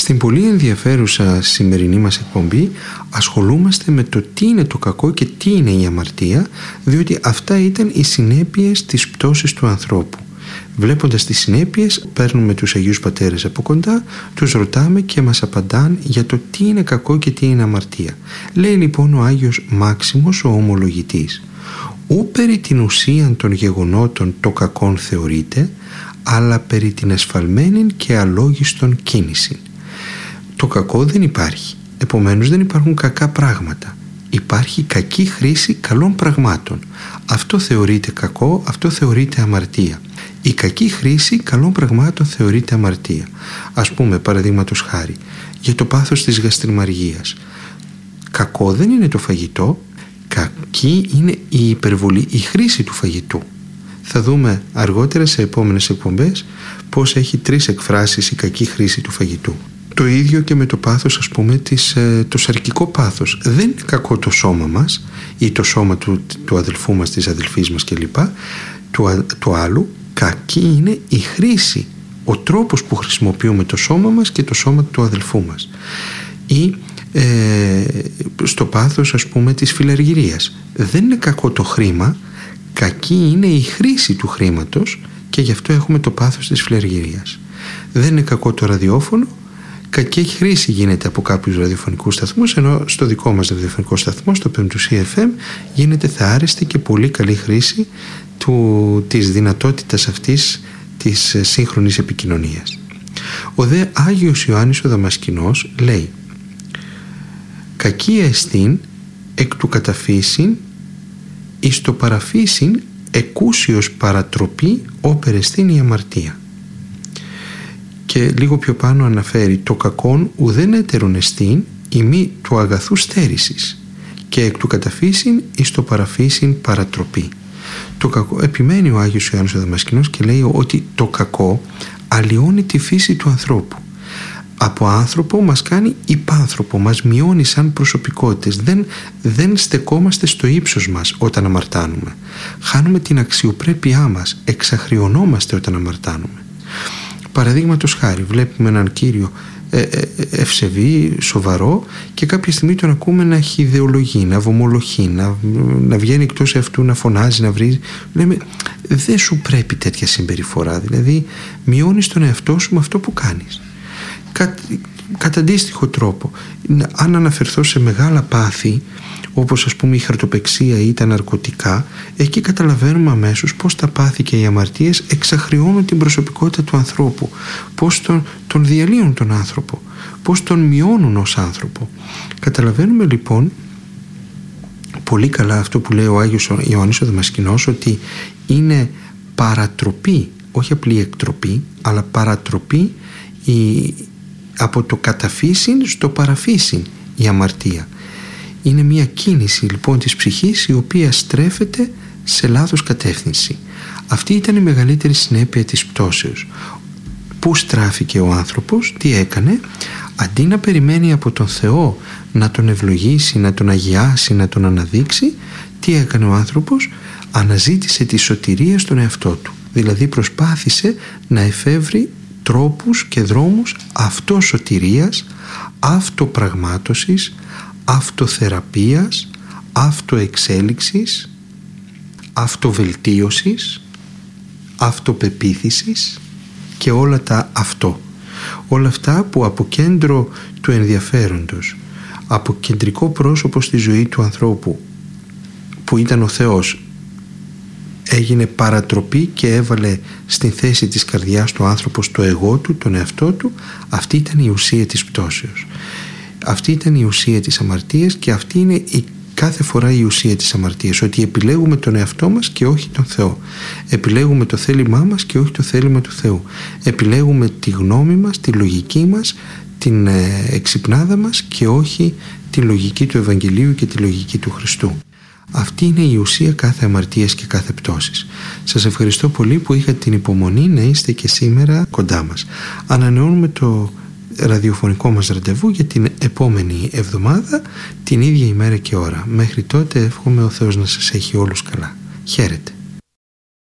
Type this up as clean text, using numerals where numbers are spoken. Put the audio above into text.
Στην πολύ ενδιαφέρουσα σημερινή μας εκπομπή ασχολούμαστε με το τι είναι το κακό και τι είναι η αμαρτία, διότι αυτά ήταν οι συνέπειες της πτώσης του ανθρώπου. Βλέποντας τις συνέπειες, παίρνουμε τους Αγίους Πατέρες από κοντά, τους ρωτάμε και μας απαντάν για το τι είναι κακό και τι είναι αμαρτία. Λέει λοιπόν ο Άγιος Μάξιμος, ο ομολογητής: «Ου περί την ουσίαν των γεγονότων το κακόν θεωρείται, αλλά περί την εσφαλμένην και αλόγιστον κίνηση». Το κακό δεν υπάρχει, επομένως δεν υπάρχουν κακά πράγματα. Υπάρχει κακή χρήση καλών πραγμάτων. Αυτό θεωρείται κακό, αυτό θεωρείται αμαρτία. Η κακή χρήση καλών πραγμάτων θεωρείται αμαρτία. Ας πούμε, παραδείγματος χάρη, για το πάθος της γαστριμαργίας. Κακό δεν είναι το φαγητό, κακή είναι η υπερβολή, η χρήση του φαγητού. Θα δούμε αργότερα σε επόμενες εκπομπές πώς έχει 3 εκφράσεις η κακή χρήση του φαγητού. Το ίδιο και με το πάθος, ας πούμε, το σαρκικό πάθος. Δεν είναι κακό το σώμα μας ή το σώμα του αδελφού μας, της αδελφής μας κλπ. Του άλλου. Κακή είναι η χρήση, ο τρόπος που χρησιμοποιούμε το σώμα μας και το σώμα του αδελφού μας. Ή στο πάθος, ας πούμε, της φιλαργυρίας. Δεν είναι κακό το χρήμα, κακή είναι η χρήση του χρήματος και γι' αυτό έχουμε το πάθος της φιλαργυρίας. Δεν είναι κακό το ραδιόφωνο, κακή χρήση γίνεται από κάποιους ραδιοφωνικούς σταθμούς, ενώ στο δικό μας ραδιοφωνικό σταθμό, στο Πεμπτουσία FM, γίνεται θεάρεστη και πολύ καλή χρήση της δυνατότητας αυτής της σύγχρονης επικοινωνίας. Ο δε Άγιος Ιωάννης ο Δαμασκηνός λέει: «Κακή εστίν εκ του καταφύσιν εις το παραφύσιν εκούσιος παρατροπή όπερ η αμαρτία». Και λίγο πιο πάνω αναφέρει: «Το κακόν ουδέν έτερον εστίν ημί του αγαθού στέρησης και εκ του καταφύσιν εις το παραφύσιν παρατροπή». Το κακό, επιμένει ο Άγιος Ιωάννης ο Δαμασκηνός και λέει ότι το κακό αλλοιώνει τη φύση του ανθρώπου. Από άνθρωπο μας κάνει υπάνθρωπο, μας μειώνει σαν προσωπικότητες. Δεν στεκόμαστε στο ύψος μας όταν αμαρτάνουμε. Χάνουμε την αξιοπρέπειά μας, εξαχριωνόμαστε όταν αμαρτάνουμε. Παραδείγματος χάρη, βλέπουμε έναν κύριο ευσεβή, σοβαρό, και κάποια στιγμή τον ακούμε να χυδεολογεί, να βομολογεί, να βγαίνει εκτός αυτού, να φωνάζει, να βρίζει. Λέμε, δεν σου πρέπει τέτοια συμπεριφορά, δηλαδή μειώνεις τον εαυτό σου με αυτό που κάνεις. Κατά αντίστοιχο τρόπο, αν αναφερθώ σε μεγάλα πάθη, όπως ας πούμε η χαρτοπεξία ή τα ναρκωτικά, εκεί καταλαβαίνουμε αμέσως πώς τα πάθη και οι αμαρτίες εξαχριώνουν την προσωπικότητα του ανθρώπου, πώς τον διαλύουν τον άνθρωπο, πώς τον μειώνουν ως άνθρωπο. Καταλαβαίνουμε λοιπόν πολύ καλά αυτό που λέει ο Άγιος Ιωάννης ο Δαμασκηνός, ότι είναι παρατροπή, όχι απλή εκτροπή, αλλά παρατροπή από το καταφύσιν στο παραφύσιν η αμαρτία. Είναι μια κίνηση λοιπόν της ψυχής η οποία στρέφεται σε λάθος κατεύθυνση. Αυτή ήταν η μεγαλύτερη συνέπεια της πτώσεως. Πού στράφηκε ο άνθρωπος, τι έκανε? Αντί να περιμένει από τον Θεό να τον ευλογήσει, να τον αγιάσει, να τον αναδείξει, τι έκανε ο άνθρωπος? Αναζήτησε τη σωτηρία στον εαυτό του. Δηλαδή προσπάθησε να εφεύρει τρόπους και δρόμους αυτοσωτηρίας, αυτοπραγμάτωσης, αυτοθεραπείας, αυτοεξέλιξης, αυτοβελτίωσης, αυτοπεποίθησης και όλα τα αυτό. Όλα αυτά που από κέντρο του ενδιαφέροντος, από κεντρικό πρόσωπο στη ζωή του ανθρώπου που ήταν ο Θεός, έγινε παρατροπή και έβαλε στην θέση της καρδιάς του άνθρωπος το εγώ του, τον εαυτό του. Αυτή ήταν η ουσία της πτώσεως. Αυτή ήταν η ουσία της αμαρτίας και αυτή είναι κάθε φορά η ουσία της αμαρτίας, ότι επιλέγουμε τον εαυτό μας και όχι τον Θεό. Επιλέγουμε το θέλημά μας και όχι το θέλημα του Θεού. Επιλέγουμε τη γνώμη μας, τη λογική μας, την εξυπνάδα μας και όχι τη λογική του Ευαγγελίου και τη λογική του Χριστού. Αυτή είναι η ουσία κάθε αμαρτίας και κάθε πτώσης. Σας ευχαριστώ πολύ που είχατε την υπομονή να είστε και σήμερα κοντά μας. Ανανεώνουμε το ραδιοφωνικό μας ραντεβού για την επόμενη εβδομάδα, την ίδια ημέρα και ώρα. Μέχρι τότε εύχομαι ο Θεός να σας έχει όλους καλά. Χαίρετε.